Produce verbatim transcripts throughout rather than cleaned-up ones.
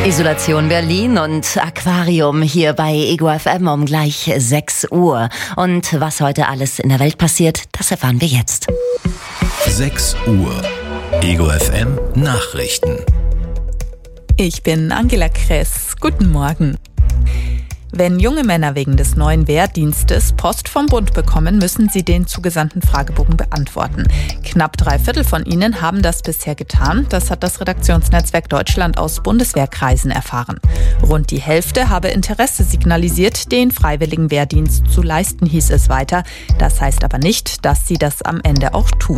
Isolation Berlin und Aquarium hier bei Ego F M um gleich sechs Uhr. Und was heute alles in der Welt passiert, das erfahren wir jetzt. sechs Uhr. Ego F M Nachrichten. Ich bin Angela Kress. Guten Morgen. Wenn junge Männer wegen des neuen Wehrdienstes Post vom Bund bekommen, müssen sie den zugesandten Fragebogen beantworten. Knapp drei Viertel von ihnen haben das bisher getan. Das hat das Redaktionsnetzwerk Deutschland aus Bundeswehrkreisen erfahren. Rund die Hälfte habe Interesse signalisiert, den freiwilligen Wehrdienst zu leisten, hieß es weiter. Das heißt aber nicht, dass sie das am Ende auch tun.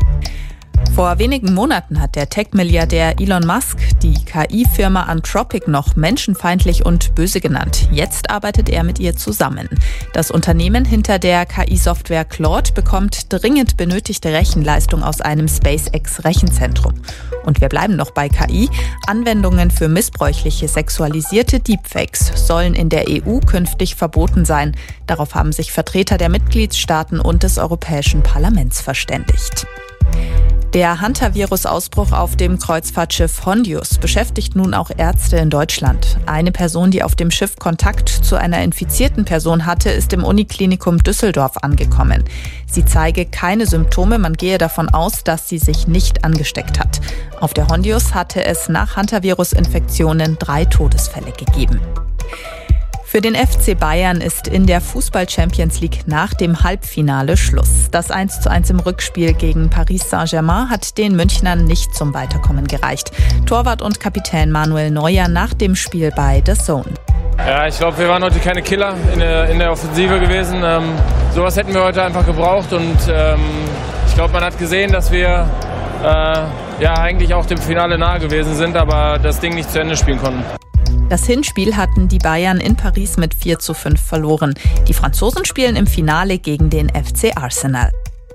Vor wenigen Monaten hat der Tech-Milliardär Elon Musk die K I-Firma Anthropic noch menschenfeindlich und böse genannt. Jetzt arbeitet er mit ihr zusammen. Das Unternehmen hinter der K I-Software Claude bekommt dringend benötigte Rechenleistung aus einem SpaceX-Rechenzentrum. Und wir bleiben noch bei K I. Anwendungen für missbräuchliche sexualisierte Deepfakes sollen in der E U künftig verboten sein. Darauf haben sich Vertreter der Mitgliedstaaten und des Europäischen Parlaments verständigt. Der Hantavirus-Ausbruch auf dem Kreuzfahrtschiff Hondius beschäftigt nun auch Ärzte in Deutschland. Eine Person, die auf dem Schiff Kontakt zu einer infizierten Person hatte, ist im Uniklinikum Düsseldorf angekommen. Sie zeige keine Symptome, man gehe davon aus, dass sie sich nicht angesteckt hat. Auf der Hondius hatte es nach Hantavirus-Infektionen drei Todesfälle gegeben. Für den F C Bayern ist in der Fußball-Champions League nach dem Halbfinale Schluss. Das eins zu eins im Rückspiel gegen Paris Saint-Germain hat den Münchnern nicht zum Weiterkommen gereicht. Torwart und Kapitän Manuel Neuer nach dem Spiel bei The Zone. Ja, ich glaube, wir waren heute keine Killer in der, in der Offensive gewesen. Ähm, sowas hätten wir heute einfach gebraucht und ähm, ich glaube, man hat gesehen, dass wir äh, ja eigentlich auch dem Finale nahe gewesen sind, aber das Ding nicht zu Ende spielen konnten. Das Hinspiel hatten die Bayern in Paris mit vier zu fünf verloren. Die Franzosen spielen im Finale gegen den F C Arsenal.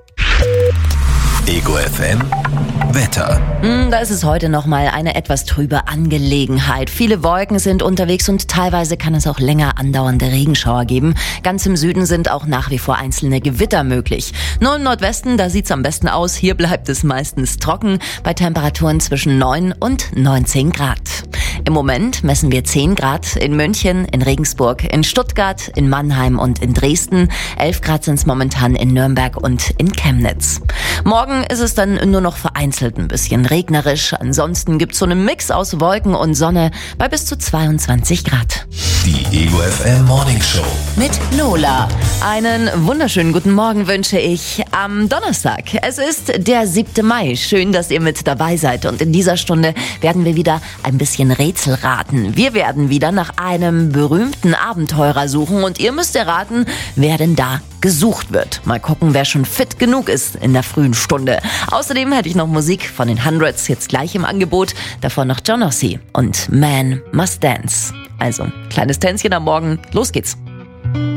Ego F M Wetter. Da ist es heute nochmal eine etwas trübe Angelegenheit. Viele Wolken sind unterwegs und teilweise kann es auch länger andauernde Regenschauer geben. Ganz im Süden sind auch nach wie vor einzelne Gewitter möglich. Nur im Nordwesten, da sieht's am besten aus. Hier bleibt es meistens trocken bei Temperaturen zwischen neun und neunzehn Grad. Im Moment messen wir zehn Grad in München, in Regensburg, in Stuttgart, in Mannheim und in Dresden. elf Grad sind es momentan in Nürnberg und in Chemnitz. Morgen ist es dann nur noch vereinzelt ein bisschen regnerisch. Ansonsten gibt's so einen Mix aus Wolken und Sonne bei bis zu zweiundzwanzig Grad. Die Ego F M Morning Show mit Lola. Einen wunderschönen guten Morgen wünsche ich am Donnerstag. Es ist der siebte Mai. Schön, dass ihr mit dabei seid. Und in dieser Stunde werden wir wieder ein bisschen Rätsel raten. Wir werden wieder nach einem berühmten Abenteurer suchen und ihr müsst erraten, wer denn da gesucht wird. Mal gucken, wer schon fit genug ist in der frühen Stunde. Außerdem hätte ich noch Musik von den Hundreds jetzt gleich im Angebot. Davor noch John Ossie und Man Must Dance. Also, kleines Tänzchen am Morgen. Los geht's.